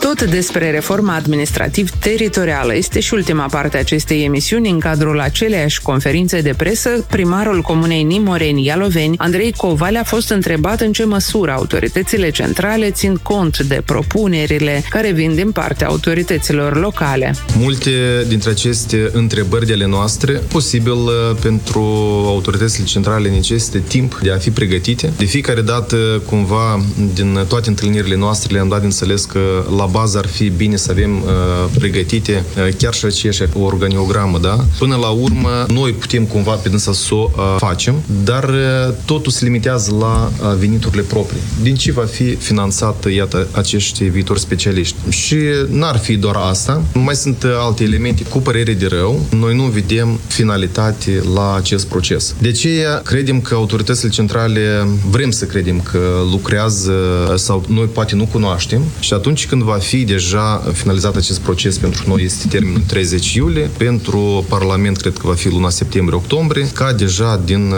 Tot despre reforma administrativ-teritorială este și ultima parte a acestei emisiuni. În cadrul aceleiași conferințe de presă, primarul comunei Nimoreni-Ialoveni, Andrei Covalea, a fost întrebat în ce măsură autoritățile centrale țin cont de propunerile care vin din partea autorităților locale. Multe dintre aceste întrebări de ale noastre, posibil pentru autoritățile centrale necesită timp de a fi pregătite. De fiecare dată, cumva, din toate întâlnirile noastre le-am dat de înțeles că la bază ar fi bine să avem pregătite chiar și aceeași organigramă, da? Până la urmă, noi putem cumva pe dânsa să o facem, dar totul se limitează la veniturile proprii. Din ce va fi finanțat, iată, acești viitori specialiști? Și n-ar fi doar asta. Mai sunt alte elemente. Cu părere de rău, noi nu vedem finalitate la acest proces. De aceea, credem că autoritățile centrale, vrem să credem că lucrează sau noi poate nu cunoaștem și atunci când va fi deja finalizat acest proces, pentru noi este termenul 30 iulie, pentru Parlament cred că va fi luna septembrie-octombrie, ca deja din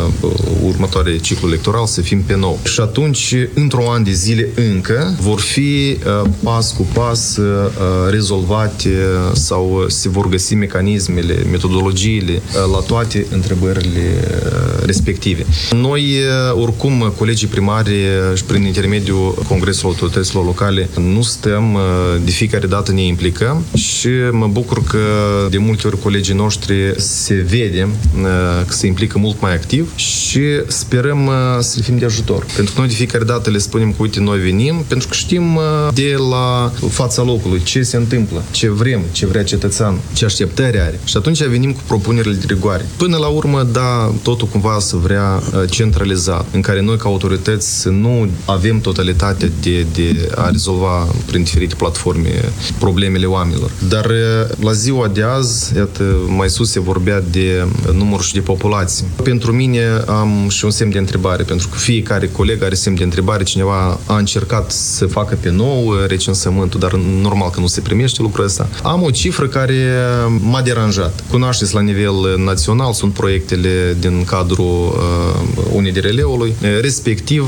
următoare ciclu electoral să fim pe nou. Și atunci, într-un an de zile încă, vor fi pas cu pas rezolvate sau se vor găsi mecanismele, metodologiile la toate întrebările respective. Noi, oricum, colegii primari și prin intermediul Congresului Autorităților Locale nu stăm, de fiecare dată ne implicăm și mă bucur că de multe ori colegii noștri se vede că se implică mult mai activ și sperăm să le fim de ajutor. Pentru că noi de fiecare dată le spunem că uite, noi venim, pentru că știm de la fața locului ce se întâmplă, ce vrem, ce vrea cetățeanul, ce așteptări are. Și atunci venim cu propunerile de rigoare. Până la urmă, da, totul cumva să vrea centralizat, în care noi ca autorități să nu avem totalitatea de a rezolva prin diferite platforme problemele oamenilor. Dar la ziua de azi, iată, mai sus se vorbea de numărul și de populație. Pentru mine am și un semn de întrebare, pentru că fiecare coleg are semn de întrebare. Cineva a încercat să facă pe nou recensământul, dar normal că nu se primește lucrul ăsta. Am o cifră care m-a deranjat. Cunoașteți la nivel național, sunt proiectele din cadrul UNDRL-ului. Respectiv,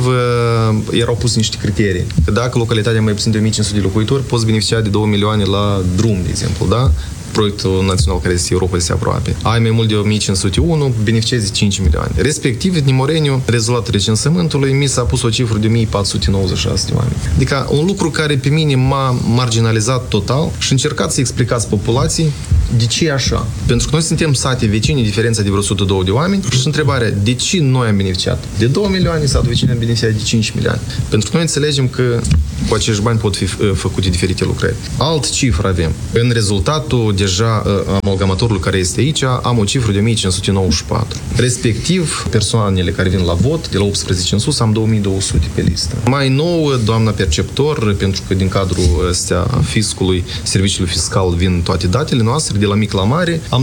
erau pus niște criterii. Că dacă localitatea mai puțin de 1500 de locuitori, poți beneficia de 2 milioane la drum, de exemplu, da? Proiectul național care este Europa este aproape. Ai mai mult de 1501, beneficiezi de 5 milioane. Respectiv, din Nimoreniu, rezultatul recensământului, mi s-a pus o cifră de 1496 de oameni. Adică un lucru care pe mine m-a marginalizat total și încercați să explicați populației de ce e așa. Pentru că noi suntem sate vecini, diferența de vreo 102 de oameni și întrebarea, de ce noi am beneficiat de 2 milioane, satul vecini am beneficiat de 5 milioane? Pentru că noi înțelegem că cu acești bani pot fi făcute diferite lucrări. Alt cifră avem. În rezultatul deja amalgamatorul care este aici, am o cifră de 1594. Respectiv, persoanele care vin la vot, de la 18 în sus, am 2200 pe listă. Mai nou, doamna perceptor, pentru că din cadrul ăstea fiscului, serviciului fiscal vin toate datele noastre, de la mic la mare, am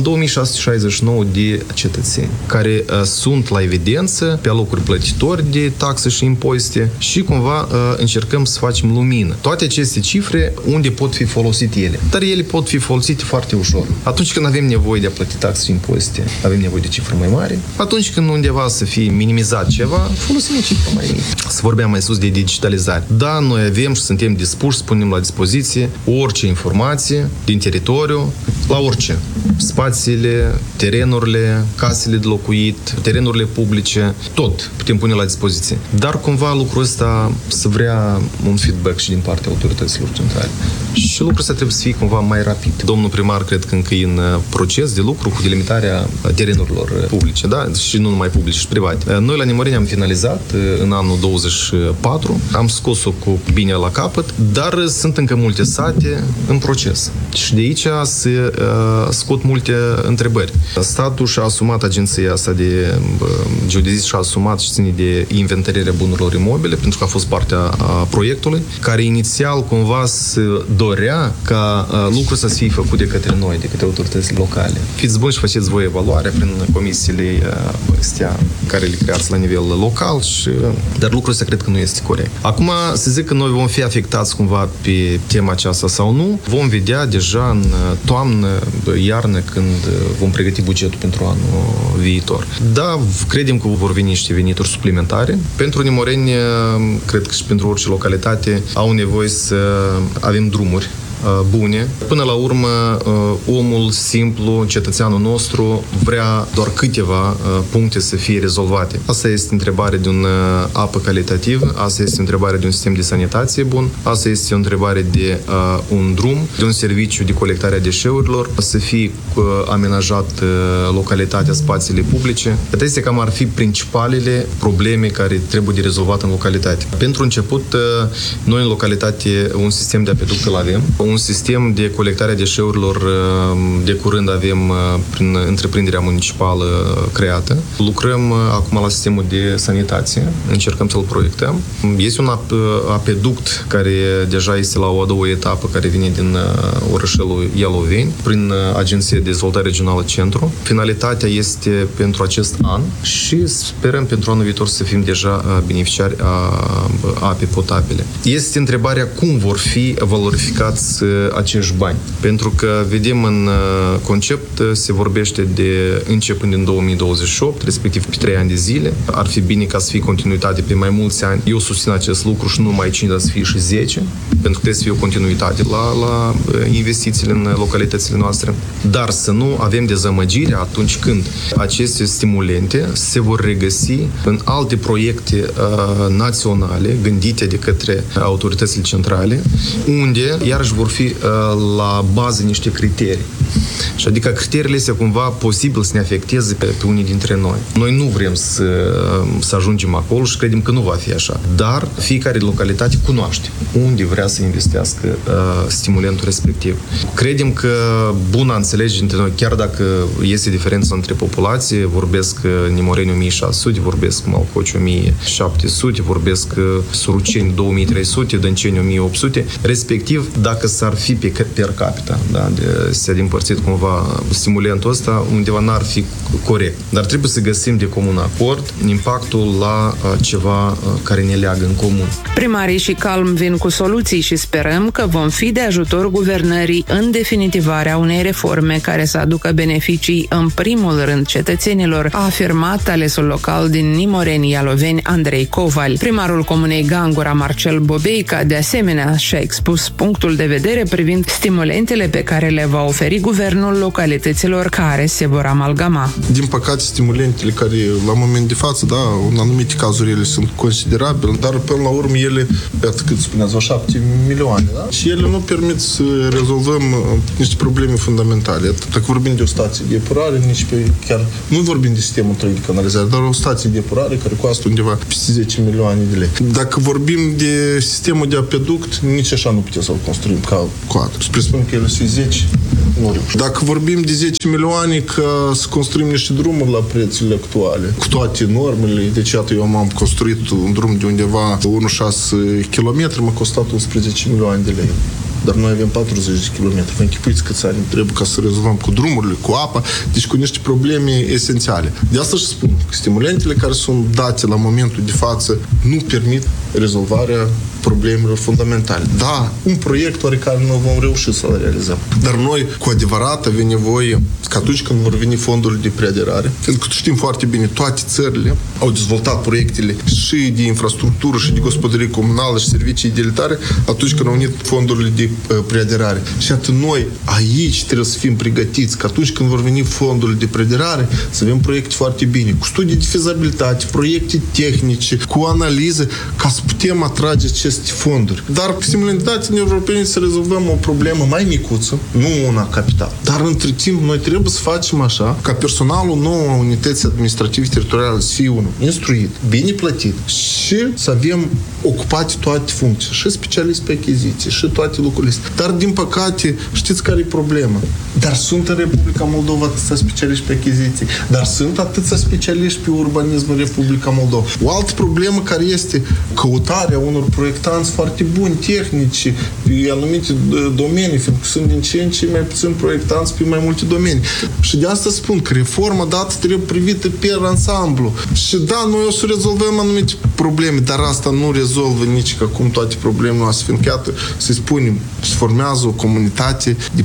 2669 de cetățeni, care sunt la evidență, pe alocuri plătitori de taxe și impozite și cumva încercăm să facem lumină. Toate aceste cifre, unde pot fi folosite ele. Dar ele pot fi folosite foarte ușor. Atunci când avem nevoie de a plăti taxe și impozite, avem nevoie de cifre mai mari. Atunci când undeva să fie minimizat ceva, folosim o cifră mai mică. Să vorbeam mai sus de digitalizare. Da, noi avem și suntem dispuși să punem la dispoziție orice informație din teritoriu, la orice. Spațiile, terenurile, casele de locuit, terenurile publice, tot putem pune la dispoziție. Dar cumva lucrul ăsta să vrea un feedback și din partea autorităților centrale. Și lucrul ăsta trebuie să fie cumva mai rapid. Domnul primar cred că încă e în proces de lucru cu delimitarea terenurilor publice, da? Și nu numai publice și private. Noi la Nimoreni am finalizat în anul 24, am scos-o cu bine la capăt, dar sunt încă multe sate în proces. Și de aici se scot multe întrebări. Statul și-a asumat agenția asta de geodezist și-a asumat și ține de inventariarea bunurilor imobile, pentru că a fost partea proiectului, care inițial cumva se dorea ca lucrul să fie făcut de către către noi, de către autoritățile locale. Fiți buni și faceți voi evaluarea prin comisiile astea care le creați la nivel local, dar lucrul ăsta cred că nu este corect. Acum, să zic că noi vom fi afectați cumva pe tema aceasta sau nu, vom vedea deja în toamnă, iarnă, când vom pregăti bugetul pentru anul viitor. Da, credem că vor veni niște venituri suplimentare. Pentru Nimoreni, cred că și pentru orice localitate, au nevoie să avem drumuri bune. Până la urmă, omul simplu, cetățeanul nostru, vrea doar câteva puncte să fie rezolvate. Asta este întrebare de un apă calitativă, asta este întrebare de un sistem de sanitație bun, asta este o întrebare de un drum, de un serviciu de colectare a deșeurilor, să fie amenajat localitatea, spațiile publice. Acestea cam ar fi principalele probleme care trebuie de rezolvat în localitate. Pentru început, noi în localitate un sistem de apeduct îl avem, un sistem de colectare a deșeurilor de curând avem prin întreprinderea municipală creată. Lucrăm acum la sistemul de sanitație, încercăm să-l proiectăm. Este un apeduct care deja este la o a doua etapă, care vine din orășelul Ialoveni, prin Agenția de Dezvoltare Regională Centru. Finalitatea este pentru acest an și sperăm pentru anul viitor să fim deja beneficiari a apei potabile. Este întrebarea cum vor fi valorificați acești bani. Pentru că vedem în concept se vorbește de începând din 2028, respectiv pe 3 ani de zile. Ar fi bine ca să fie continuitate pe mai mulți ani. Eu susțin acest lucru și nu mai 5, dar să fie și 10, pentru că trebuie să fie o continuitate la investițiile în localitățile noastre. Dar să nu avem dezamăgire atunci când aceste stimulente se vor regăsi în alte proiecte naționale gândite de către autoritățile centrale, unde iarăși vor fi la bază niște criterii. Și adică criteriile astea cumva posibil să ne afecteze pe unii dintre noi. Noi nu vrem să ajungem acolo și credem că nu va fi așa. Dar fiecare localitate cunoaște unde vrea să investească stimulentul respectiv. Credem că buna înțelegere între noi, chiar dacă este diferența între populație, vorbesc Nimoreni 1600, vorbesc Malcoci 1700, vorbesc Suruceni 2300, Dânceni 1800, respectiv dacă s-ar fi pe per capita, da, se împărțit cumva stimulentul ăsta, undeva n-ar fi corect. Dar trebuie să găsim de comun acord impactul la ceva care ne leagă în comun. Primarii și Calm vin cu soluții și sperăm că vom fi de ajutor guvernării în definitivarea unei reforme care să aducă beneficii în primul rând cetățenilor, a afirmat alesul local din Nimoreni Ialoveni Andrei Coval. Primarul comunei Gangura Marcel Bobeica de asemenea și-a expus punctul de vedere privind stimulentele pe care le va oferi guvernul localităților care se vor amalgama. Din păcate, stimulentele care la moment de față, da, în anumite cazuri ele sunt considerabile, dar până la urmă ele, iată cât spuneați, 7 milioane, da? Și ele nu permit să rezolvăm niște probleme fundamentale. Dacă vorbim de o stație de epurare, nici chiar nu vorbim de sistemul 3 de canalizare, dar o stație de epurare care costă undeva peste 10 milioane de lei. Dacă vorbim de sistemul de apeduct, nici așa nu putem să-l construim ca coadă. Să presupun că ele sunt 10, nu reușim. Dacă vorbim de 10 milioane ca să construim niște drumuri la prețurile actuale, cu toate normele, deci iată, eu am construit un drum de undeva 1,6 km, m-a costat 11 milioane de lei. Dar noi avem 40 de kilometri. Vă închipuiți câți ani trebuie ca să rezolvăm cu drumurile, cu apa, deci cu niște probleme esențiale. De asta și spun că stimulentele care sunt date la momentul de față nu permit rezolvarea problemelor fundamentale. Da, un proiect oarecare nu vom reuși să-l realizăm. Dar noi, cu adevărat, avem nevoie că atunci când vor veni fondurile de preaderare, pentru că știm foarte bine, toate țările au dezvoltat proiectele și de infrastructură, și de gospodărie comunală, și servicii utilitare, atunci când au venit fondurile de preaderare. Și atât noi aici trebuie să fim pregătiți, că atunci când vor veni fondurile de preaderare, să avem proiecte foarte bine, cu studii de fezabilitate, proiecte tehnice, cu analiză, ca să putem atrage aceste fonduri. Dar stimulentații europene să rezolvăm o problemă mai micuță, nu una capitală. Dar între timp noi trebuie să facem așa ca personalul nou a unității administrative teritoriale să fie unul instruit, bine plătit și să avem ocupate toate funcții, și specialiști pe achiziții, și toate lucrurile astea. Dar din păcate, știți care e problema? Dar sunt în Republica Moldova atâția specialiști pe achiziții, dar sunt atâția specialiști pe urbanism în Republica Moldova. O altă problemă care este căutarea unor proiectanți proiectanți foarte buni, tehnici, pe anumite domenii, fiindcă sunt din ce în ce mai puțin proiectanți pe mai multe domenii. Și de asta spun că reforma dată trebuie privită pe ansamblu. Și da, noi o să rezolvăm anumite probleme, dar asta nu rezolvă nici că acum toate problemele noastre, fiindcă, iată, să-i spunem, se formează o comunitate de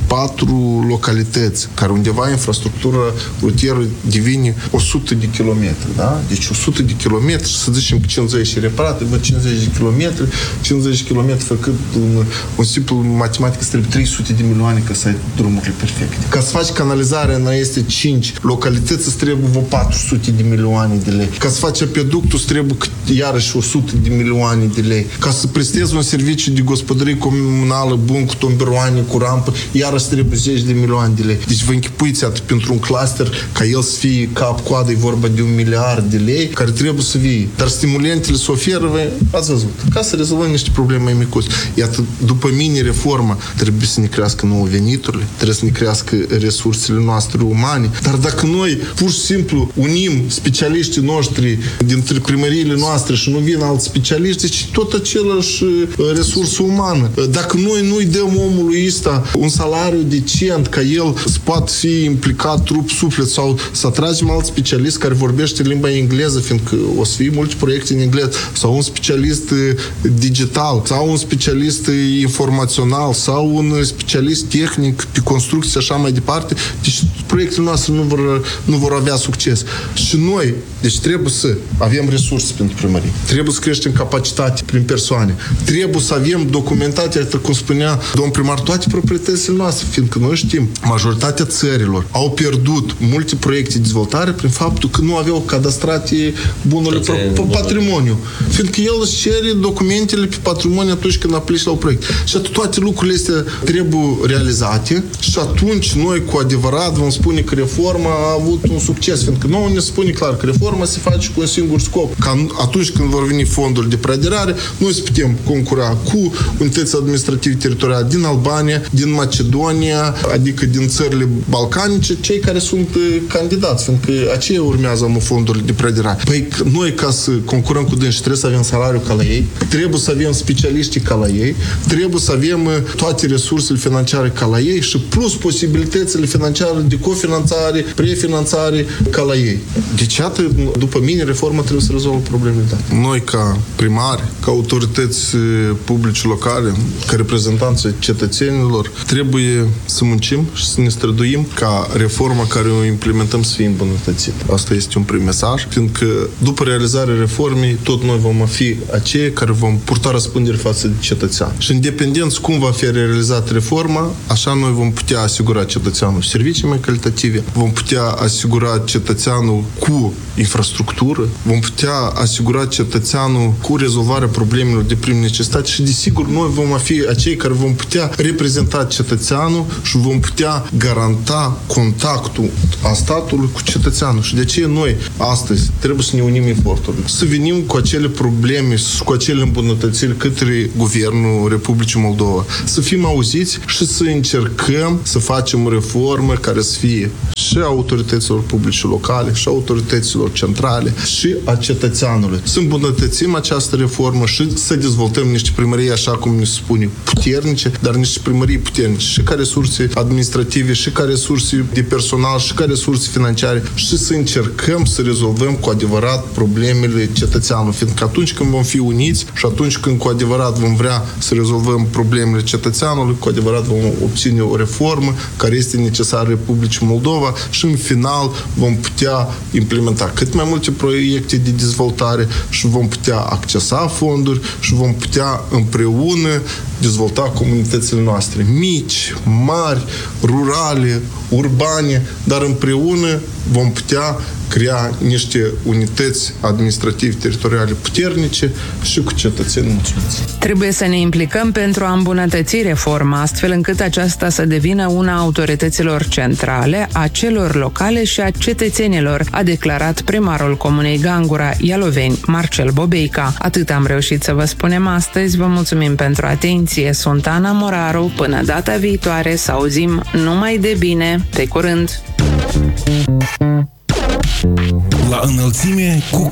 4 localități, care undeva infrastructura rutieră devine 100 de kilometri, da? Deci 100 de kilometri, să zicem că 50 reparate, vă 50 de kilometri, 50 de kilometri făcut un simplu matematică, trebuie 300 de milioane ca să ai drumurile perfecte. Ca să faci canalizarea în este 5 localități, îți trebuie vreo 400 de milioane de lei. Ca să faci apeductul, îți trebuie iarăși 100 de milioane de lei. Ca să prestezi un serviciu de gospodărie comunală bun, cu tomberoane, cu rampă, iarăși trebuie 10 de milioane de lei. Deci vă închipuiți atât pentru un cluster, ca el să fie cap-coadă, e vorba de 1 miliard de lei, care trebuie să fie. Dar stimulentele se oferă, ați văzut, ca să rezolvăm niște probleme mai micuți. Iată, după mine, reforma trebuie să ne crească nouă veniturile, trebuie să ne crească resursele noastre umane, dar dacă noi pur și simplu unim specialiștii noștri dintre primăriile noastre și nu vin alți specialiști, deci tot același resursă umană. Dacă noi nu-i dăm omului ăsta un salariu decent, ca el să poată fi implicat trup, suflet, sau să atragem alt specialist care vorbește limba engleză, fiindcă o să fie multe proiecte în engleză, sau un specialist digital, sau un specialist informațional, sau un specialist tehnic pe construcție și așa mai departe, deci proiectele noastre nu vor avea succes. Și noi, deci trebuie să avem resurse pentru primărie. Trebuie să creștem capacitate prin persoane. Trebuie să avem documentația, cum spunea domnul primar, toate proprietățile noastre, fiindcă noi știm, majoritatea țărilor au pierdut multe proiecte de dezvoltare prin faptul că nu aveau cadastrate bunurile pe patrimoniu. Fiindcă el își cere documentele pe patrimoniu atunci când aplici la un proiect. Și toate lucrurile astea trebuie realizate și atunci noi cu adevărat vom spune că reforma a avut un succes, fiindcă nouă ne spune clar că reforma se face cu un singur scop. Ca atunci când vor veni fonduri de preaderare, noi să putem concura cu unități administrative teritoriale din Albania, din Macedonia, adică din țările balcanice, cei care sunt candidați, fiindcă aceia urmează fondurile de preaderare. Păi noi, ca să concurăm cu dânsi, trebuie să avem salariu ca la ei, trebuie să avem specialiști ca la ei, trebuie să avem toate resursele financiare ca la ei și plus posibilitățile financiare de cofinanțare, prefinanțare ca la ei. Deci, iată, după mine, reforma trebuie să rezolvă problemele date. Noi, ca primari, ca autorități publice locale, ca reprezentanți cetățenilor, trebuie să muncim și să ne străduim ca reforma care o implementăm să fie îmbunătățită. Asta este un prim mesaj, fiindcă după realizarea reformei, tot noi vom fi aceia care vom purta răspundere față de cetățean. Și independent cum va fi realizată reforma, așa noi vom putea asigura cetățeanul servicii mai calitative, vom putea asigura cetățeanul cu infrastructură, vom putea asigura cetățeanul cu rezolvarea problemelor de prim necesitate și, desigur, noi vom fi acei care vom putea reprezenta cetățeanul și vom putea garanta contactul a statului cu cetățeanul. Și de aceea noi, astăzi, trebuie să ne unim eforturile. Să venim cu acele probleme, cu acele îmbunătățiri către Guvernul Republicii Moldova. Să fim auziți și să încercăm să facem o reformă care să fie și a autorităților publice locale, și a autorităților centrale, și a cetățeanului. Să îmbunătățim această reformă și să dezvoltăm niște primării, așa cum ne spune, puternice, dar niște primării puternice și ca resurse administrative, și ca resurse de personal, și ca resurse financiare, și să încercăm să rezolvăm cu adevărat problemele cetățeanului. Fiindcă atunci când vom fi uniți și atunci când cu adevărat vom vrea să rezolvăm problemele cetățeanului, cu adevărat vom obține o reformă care este necesară Republicii Moldova și în final vom putea implementa cât mai multe proiecte de dezvoltare și vom putea accesa fonduri și vom putea împreună dezvolta comunitățile noastre mici, mari, rurale, urbane, dar împreună vom putea crea niște unități administrative teritoriale puternice și cu cetățeni mulțumiți. Trebuie să ne implicăm pentru a îmbunătăți reforma, astfel încât aceasta să devină una a autorităților centrale, a celor locale și a cetățenilor, a declarat primarul Comunei Gangura, Ialoveni, Marcel Bobeica. Atât am reușit să vă spunem astăzi. Vă mulțumim pentru atenție. Sunt Ana Moraru. Până data viitoare, să auzim numai de bine. Pe curând! La înălțime cu